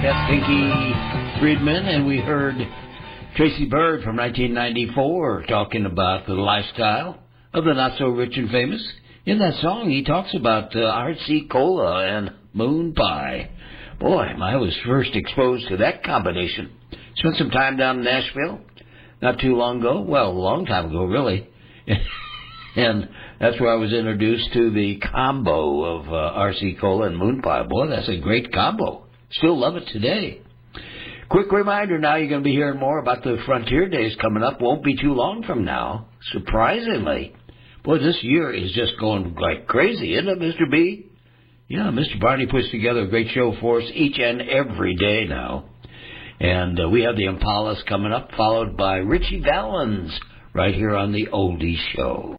That's Pinky Friedman, and we heard Tracy Byrd from 1994 talking about the lifestyle of the not-so-rich and famous. In that song, he talks about RC Cola and moon pie. Boy, I was first exposed to that combination. Spent some time down in Nashville not too long ago. Well, a long time ago, really. And that's where I was introduced to the combo of RC Cola and moon pie. Boy, that's a great combo. Still love it today. Quick reminder now, you're going to be hearing more about the Frontier Days coming up. Won't be too long from now, surprisingly. Boy, this year is just going like crazy, isn't it, Mr. B? Yeah, Mr. Barney puts together a great show for us each and every day now. And we have the Impalas coming up, followed by Richie Valens right here on the Oldie Show.